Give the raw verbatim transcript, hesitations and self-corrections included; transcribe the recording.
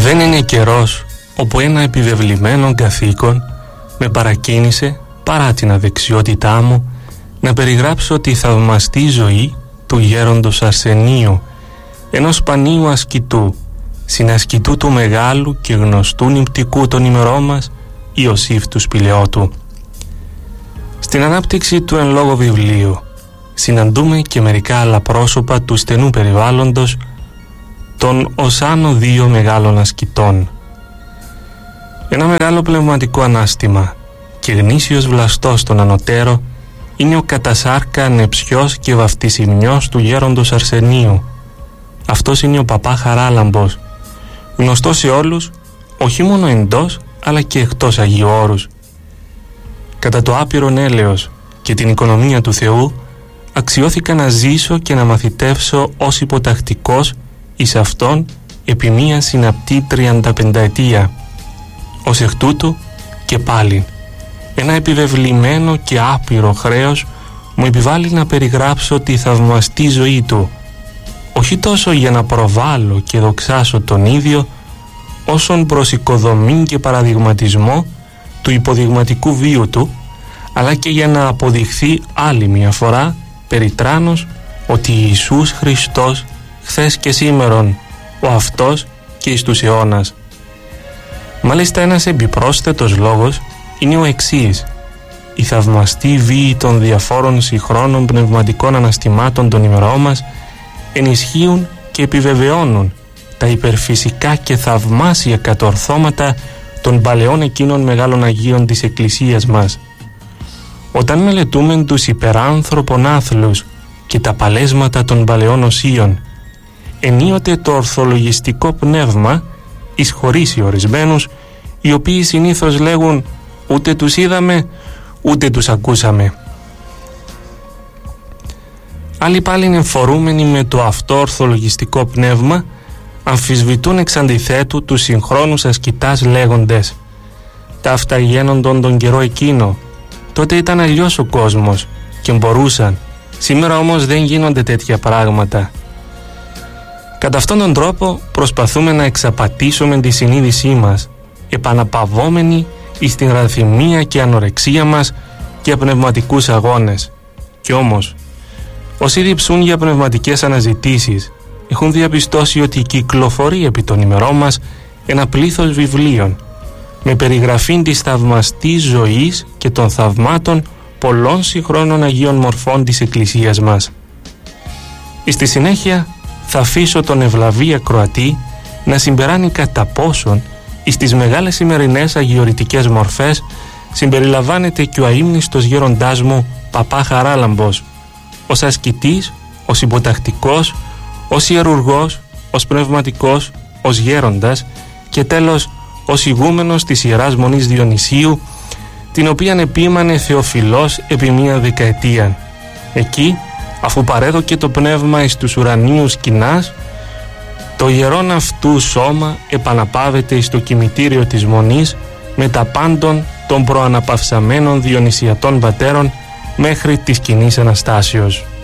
Δεν είναι καιρός όπου ένα επιβεβλημένο καθήκον με παρακίνησε, παρά την αδεξιότητά μου, να περιγράψω τη θαυμαστή ζωή του γέροντος Αρσενίου, ενός σπανίου ασκητού, συνασκητού του μεγάλου και γνωστού νηπτικού των ημερών μας, Ιωσήφ του Σπηλαιώτου. Στην ανάπτυξη του εν λόγω βιβλίου συναντούμε και μερικά άλλα πρόσωπα του στενού περιβάλλοντος των ως άνω δύο μεγάλων ασκητών. Ένα μεγάλο πνευματικό ανάστημα και γνήσιος βλαστός των ανωτέρω είναι ο κατασάρκα νεψιός και βαφτισιμιός του γέροντος Αρσενίου. Αυτός είναι ο παπά Χαράλαμπος, γνωστός σε όλους όχι μόνο εντός αλλά και εκτός Αγίου Όρους. Κατά το άπειρον έλεος και την οικονομία του Θεού αξιώθηκα να ζήσω και να μαθητεύσω ως υποτακτικός εις αυτόν επί μία συναπτή τριανταπενταετία. Ως εκ τούτου και πάλι ένα επιβεβλημένο και άπειρο χρέος μου επιβάλλει να περιγράψω τη θαυμαστή ζωή του, όχι τόσο για να προβάλλω και δοξάσω τον ίδιο, όσον προς οικοδομή και παραδειγματισμό του υποδειγματικού βίου του, αλλά και για να αποδειχθεί άλλη μια φορά περιτράνως ότι Ιησούς Χριστός χθες και σήμερον, ο αυτός και εις τους αιώνας. Μάλιστα ένας επιπρόσθετος λόγος είναι ο εξής: οι θαυμαστοί βίοι των διαφόρων συγχρόνων πνευματικών αναστημάτων των ημερών μας ενισχύουν και επιβεβαιώνουν τα υπερφυσικά και θαυμάσια κατορθώματα των παλαιών εκείνων μεγάλων Αγίων της Εκκλησίας μας. Όταν μελετούμε τους υπεράνθρωπων άθλους και τα παλέσματα των παλαιών οσίων, ενίοτε το ορθολογιστικό πνεύμα εισχωρήσει ορισμένους, οι οποίοι συνήθως λέγουν ούτε τους είδαμε ούτε τους ακούσαμε. Άλλοι πάλι εμφορούμενοι με το αυτό ορθολογιστικό πνεύμα αμφισβητούν εξ αντιθέτου τους συγχρόνους ασκητάς λέγοντες «Τα αυτά γένοντον τον καιρό εκείνο, τότε ήταν αλλιώς ο κόσμος και μπορούσαν, σήμερα όμως δεν γίνονται τέτοια πράγματα». Κατά αυτόν τον τρόπο προσπαθούμε να εξαπατήσουμε τη συνείδησή μας, επαναπαυόμενοι εις την ραθυμία και ανορεξία μας για πνευματικούς αγώνες. Κι όμως, όσοι διψούν για πνευματικές αναζητήσεις έχουν διαπιστώσει ότι κυκλοφορεί επί των ημερών μας ένα πλήθος βιβλίων με περιγραφή της θαυμαστής ζωής και των θαυμάτων πολλών συγχρόνων Αγίων μορφών της Εκκλησίας μας. Στη συνέχεια θα αφήσω τον ευλαβή ακροατή να συμπεράνει κατά πόσον εις τις μεγάλες σημερινές αγιορητικές μορφές συμπεριλαμβάνεται και ο αείμνηστος γέροντάς μου παπά Χαράλαμπος, ως ασκητής, ως υποτακτικός, ως ιερουργός, ως πνευματικός, ως γέροντας και τέλος ως ηγούμενος της Ιεράς Μονής Διονυσίου, την οποίαν επίμανε Θεοφιλός επί μία δεκαετία. Εκεί, αφού παρέδωκε το πνεύμα εις τους ουρανίους κοινάς, το ιερόν αυτού σώμα επαναπάβεται εις το κημητήριο της Μονής με τα πάντων των προαναπαυσαμένων Διονυσιατών πατέρων μέχρι της κοινής Αναστάσεως.